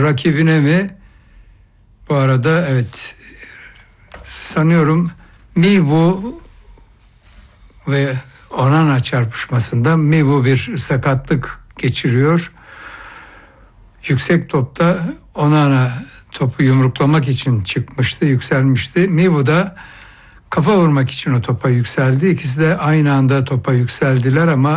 rakibine mi? Bu arada evet, sanıyorum Mivu ve Onana çarpışmasında Mivu bir sakatlık geçiriyor. Yüksek topta Onana topu yumruklamak için çıkmıştı, yükselmişti. Mivu da kafa vurmak için o topa yükseldi. İkisi de aynı anda topa yükseldiler ama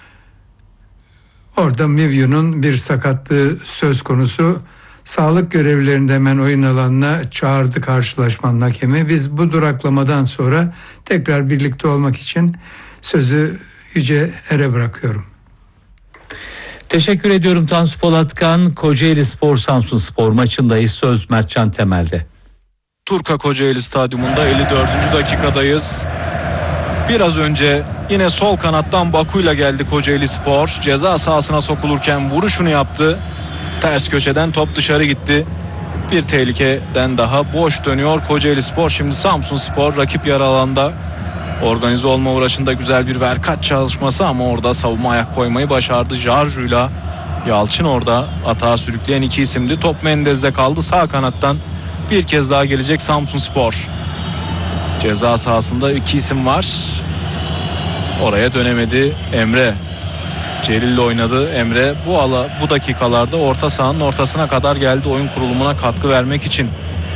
orada Mivu'nun bir sakatlığı söz konusu. Sağlık görevlilerini de hemen oyun alanına çağırdı karşılaşmanın hakemi. Biz bu duraklamadan sonra tekrar birlikte olmak için sözü Yüce Er'e bırakıyorum. Teşekkür ediyorum Tansu Polatkan. Kocaeli Spor Samsun Spor maçındayız. Söz Mertcan Temel'de. Turka Kocaeli Stadyumunda 54. dakikadayız. Biraz önce yine sol kanattan Baku'yla geldi Kocaeli Spor. Ceza sahasına sokulurken vuruşunu yaptı. Ters köşeden top dışarı gitti. Bir tehlikeden daha boş dönüyor Kocaeli Spor. Şimdi Samsun Spor rakip yarı alanda. Organize olma uğraşında güzel bir verkaç çalışması ama orada savunma ayak koymayı başardı. Jarju'yla Yalçın orada atağa sürükleyen iki isimdi. Top Mendez'de kaldı. Sağ kanattan bir kez daha gelecek Samsun Spor. Ceza sahasında iki isim var. Oraya dönemedi Emre. Celil'le oynadı Emre. Bu dakikalarda orta sahanın ortasına kadar geldi oyun kurulumuna katkı vermek için.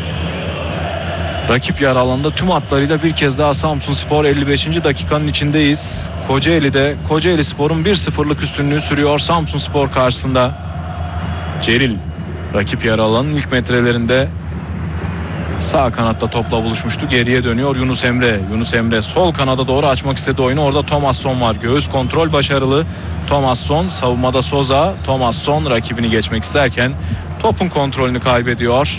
Rakip yarı alanda tüm hatlarıyla bir kez daha Samsun Spor 55. dakikanın içindeyiz. Kocaeli Spor'un 1-0'lık üstünlüğü sürüyor Samsun Spor karşısında. Celil rakip yarı alanın ilk metrelerinde sağ kanatta topla buluşmuştu. Geriye dönüyor Yunus Emre. Yunus Emre sol kanada doğru açmak istedi oyunu. Orada Thomasson var. Göğüs kontrol başarılı. Thomasson savunmada Soza. Thomasson rakibini geçmek isterken topun kontrolünü kaybediyor.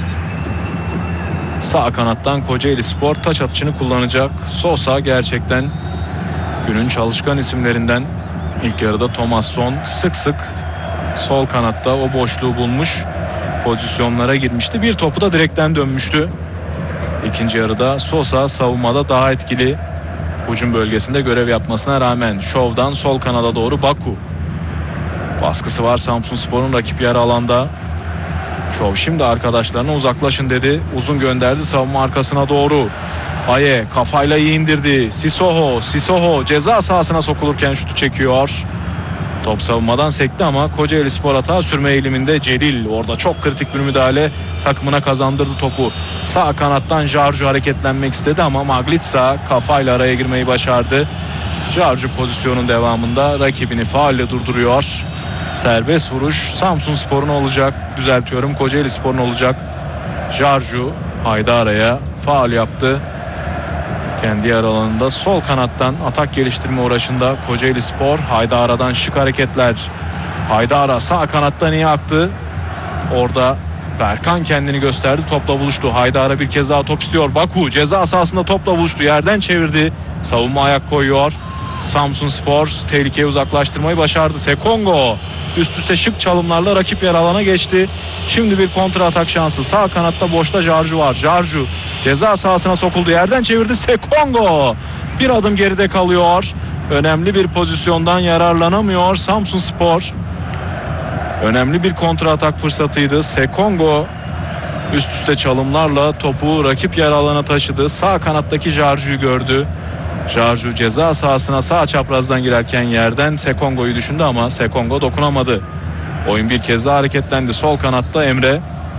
Sağ kanattan Kocaeli Spor taç atışını kullanacak. Sosa gerçekten günün çalışkan isimlerinden. İlk yarıda Thomasson sık sık sol kanatta o boşluğu bulmuş, pozisyonlara girmişti. Bir topu da direkten dönmüştü. İkinci yarıda Sosa savunmada daha etkili, hücum bölgesinde görev yapmasına rağmen. Şov'dan sol kanada doğru Baku. Baskısı var Samsun Spor'un rakip yarı alanda. Şov şimdi arkadaşlarına uzaklaşın dedi. Uzun gönderdi savunma arkasına doğru. Aye kafayla iyi indirdi. Sissoko ceza sahasına sokulurken şutu çekiyor. Top savunmadan sekti ama Kocaeli Spor hata sürme eğiliminde. Celil orada çok kritik bir müdahale, takımına kazandırdı topu. Sağ kanattan Jarju hareketlenmek istedi ama Maglitsa kafayla araya girmeyi başardı. Jarju pozisyonun devamında rakibini faulle durduruyor. Serbest vuruş Samsun Spor'un olacak. Düzeltiyorum, Kocaeli Spor'un olacak. Jarju Haydara'ya faul yaptı. Kendi yarı alanında sol kanattan atak geliştirme uğraşında Kocaeli Spor. Haydara'dan şık hareketler. Haydara sağ kanattan iyi aktı. Orada Berkan kendini gösterdi. Topla buluştu. Haydara bir kez daha top istiyor. Baku ceza sahasında topla buluştu. Yerden çevirdi. Savunma ayak koyuyor. Samsun Spor tehlikeye uzaklaştırmayı başardı. Sekongo üst üste şık çalımlarla rakip yer alana geçti. Şimdi bir kontra atak şansı. Sağ kanatta boşta Jarju var. Jarju ceza sahasına sokuldu. Yerden çevirdi. Sekongo bir adım geride kalıyor. Önemli bir pozisyondan yararlanamıyor Samsun Spor. Önemli bir kontra atak fırsatıydı. Sekongo üst üste çalımlarla topu rakip yer alana taşıdı. Sağ kanattaki Jarju'yu gördü. Jarju ceza sahasına sağ çaprazdan girerken yerden Sekongo'yu düşündü ama Sekongo dokunamadı. Oyun bir kez daha hareketlendi. Sol kanatta Emre.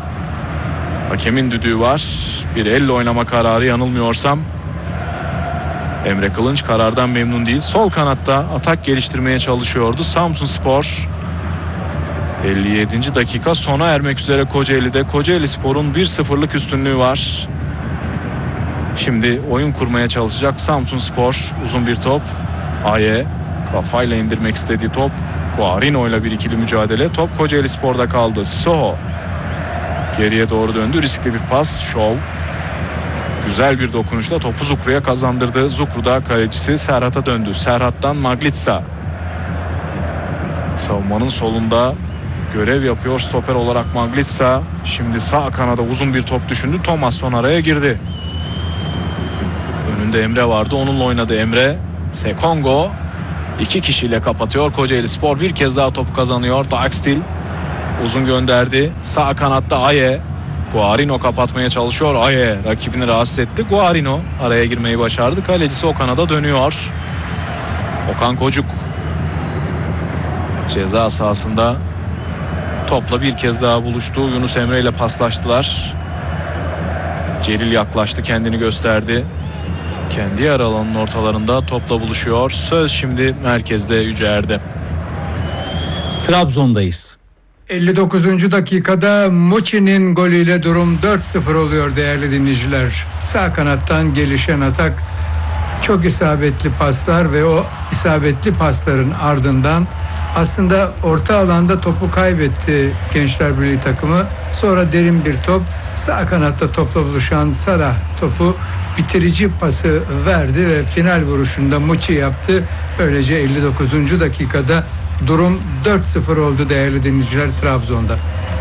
Hakemin düdüğü var. Bir elle oynama kararı yanılmıyorsam. Emre Kılınç karardan memnun değil. Sol kanatta atak geliştirmeye çalışıyordu Samsun Spor. 57. dakika sona ermek üzere Kocaeli'de. Kocaeli Spor'un 1-0'lık üstünlüğü var. Şimdi oyun kurmaya çalışacak Samsun Spor. Uzun bir top. Aye kafayla indirmek istediği top. Guarino ile bir ikili mücadele. Top Kocaeli Spor'da kaldı. Soho geriye doğru döndü. Riskli bir pas. Şov güzel bir dokunuşla topu Zukru'ya kazandırdı. Zukru da kalecisi Serhat'a döndü. Serhat'tan Maglitsa. Savunmanın solunda görev yapıyor stoper olarak Maglitsa. Şimdi sağ kanada uzun bir top düşündü. Thomasson araya girdi. Önünde Emre vardı. Onunla oynadı Emre. Sekongo 2 kişiyle kapatıyor. Kocaeli Spor bir kez daha topu kazanıyor. Daxtil Uzun gönderdi. Sağ kanatta Aye. Guarino kapatmaya çalışıyor. Aye rakibini rahatsız etti. Guarino araya girmeyi başardı. Kalecisi Okan'a da dönüyor. Okan Kocuk ceza sahasında topla bir kez daha buluştu. Yunus Emre ile paslaştılar. Celil yaklaştı, kendini gösterdi. Kendi yarı alanının ortalarında topla buluşuyor. Söz şimdi merkezde Yüce Erde. Trabzon'dayız. 59. dakikada Muçi'nin golüyle durum 4-0 oluyor değerli dinleyiciler. Sağ kanattan gelişen atak, çok isabetli paslar ve o isabetli pasların ardından aslında orta alanda topu kaybetti Gençler Birliği takımı. Sonra derin bir top, sağ kanatta topla buluşan Salah topu bitirici pası verdi ve final vuruşunda Muçi yaptı. Böylece 59. dakikada durum 4-0 oldu değerli dinleyiciler Trabzon'da.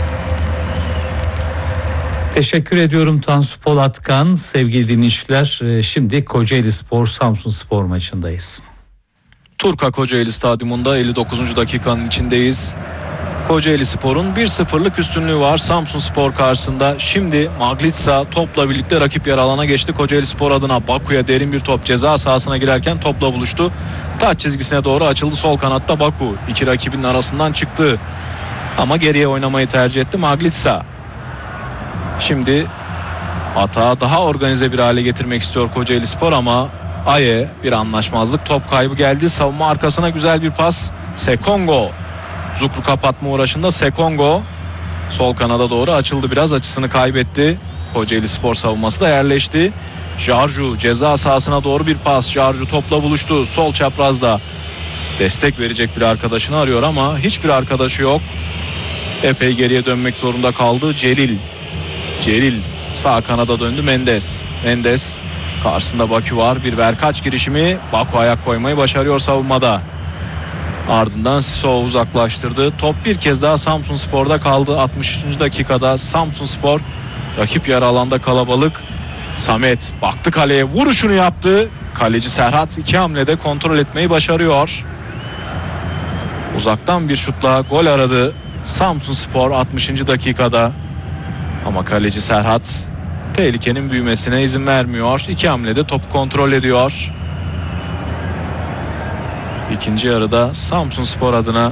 Teşekkür ediyorum Tansu Polatkan. Sevgili dinleyiciler, şimdi Kocaeli Spor Samsun Spor maçındayız. Turka Kocaeli Stadyumunda 59. dakikanın içindeyiz. Kocaeli Spor'un 1-0'lık üstünlüğü var Samsun Spor karşısında. Şimdi Maglitsa topla birlikte rakip yarı alana geçti. Kocaeli Spor adına Baku'ya derin bir top, ceza sahasına girerken topla buluştu. Taç çizgisine doğru açıldı sol kanatta Baku. İki rakibinin arasından çıktı. Ama geriye oynamayı tercih etti Maglitsa. Şimdi hata daha organize bir hale getirmek istiyor Kocaeli Spor ama Aye bir anlaşmazlık, top kaybı geldi. Savunma arkasına güzel bir pas. Sekongo. Zukru kapatma uğraşında Sekongo sol kanada doğru açıldı, biraz açısını kaybetti. Kocaeli Spor savunması da yerleşti. Jarju ceza sahasına doğru bir pas. Jarju topla buluştu. Sol çaprazda destek verecek bir arkadaşını arıyor ama hiçbir arkadaşı yok. Epey geriye dönmek zorunda kaldı. Celil sağ kanada döndü. Mendes karşısında Bakü var. Bir verkaç girişimi. Baku ayak koymayı başarıyor savunmada. Ardından Siso uzaklaştırdı. Top bir kez daha Samsun Spor'da kaldı. 60. dakikada Samsun Spor rakip yarı alanda kalabalık. Samet baktı kaleye, vuruşunu yaptı. Kaleci Serhat iki hamlede kontrol etmeyi başarıyor. Uzaktan bir şutla gol aradı Samsun Spor 60. dakikada. Ama kaleci Serhat tehlikenin büyümesine izin vermiyor. İki hamlede topu kontrol ediyor. İkinci yarıda Samsun Spor adına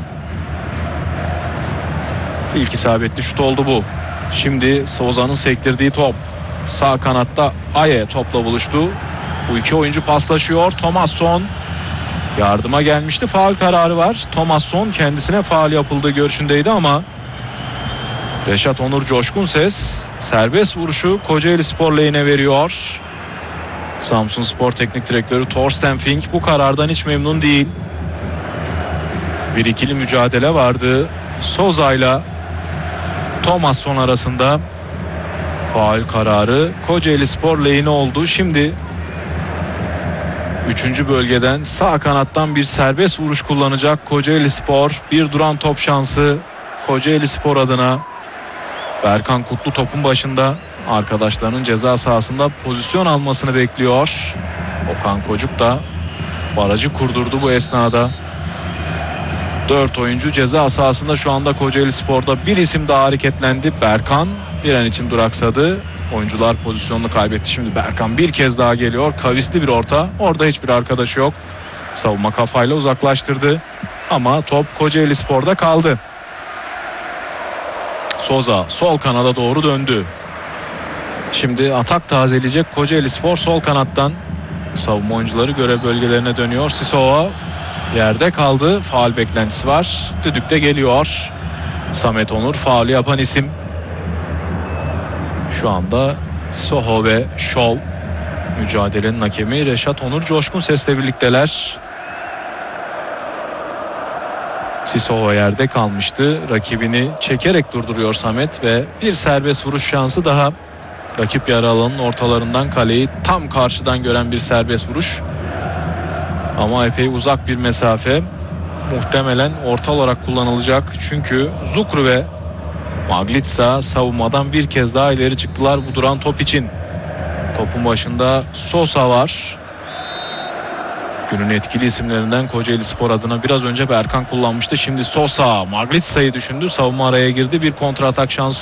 ilk isabetli şut oldu bu. Şimdi Soza'nın sektirdiği top. Sağ kanatta Aye topla buluştu. Bu iki oyuncu paslaşıyor. Thomasson yardıma gelmişti. Faul kararı var. Thomasson kendisine faul yapıldığı görüşündeydi ama Reşat Onur Coşkunses serbest vuruşu Kocaeli Spor lehine veriyor. Samsun Spor Teknik Direktörü Thorsten Fink bu karardan hiç memnun değil. Bir ikili mücadele vardı. Soza ile Thomasson arasında. Faul kararı Kocaeli Spor lehine oldu. Şimdi 3. bölgeden sağ kanattan bir serbest vuruş kullanacak Kocaeli Spor. Bir duran top şansı Kocaeli Spor adına. Berkan Kutlu topun başında, arkadaşlarının ceza sahasında pozisyon almasını bekliyor. Okan Kocuk da barajı kurdurdu bu esnada. 4 oyuncu ceza sahasında şu anda Kocaeli Spor'da. Bir isim daha hareketlendi. Berkan bir an için duraksadı. Oyuncular pozisyonunu kaybetti. Şimdi Berkan bir kez daha geliyor. Kavisli bir orta. Orada hiçbir arkadaşı yok. Savunma kafayla uzaklaştırdı. Ama top Kocaeli Spor'da kaldı. Soza sol kanada doğru döndü. Şimdi atak tazeleyecek Kocaeli Spor sol kanattan. Savunma oyuncuları görev bölgelerine dönüyor. Sisova yerde kaldı. Faul beklentisi var. Düdük de geliyor. Samet Onur faulü yapan isim. Şu anda Soho ve Şov mücadelenin hakemi Reşat Onur Coşkunses'le birlikteler. Sisova yerde kalmıştı. Rakibini çekerek durduruyor Samet ve bir serbest vuruş şansı daha. Rakip yarı alanının ortalarından kaleyi tam karşıdan gören bir serbest vuruş. Ama epey uzak bir mesafe. Muhtemelen orta olarak kullanılacak. Çünkü Zukru ve Maglitsa savunmadan bir kez daha ileri çıktılar bu duran top için. Topun başında Sosa var. Günün etkili isimlerinden Kocaeli Spor adına biraz önce Berkan kullanmıştı. Şimdi Sosa Maglitsa'yı düşündü. Savunma araya girdi. Bir kontra atak şansı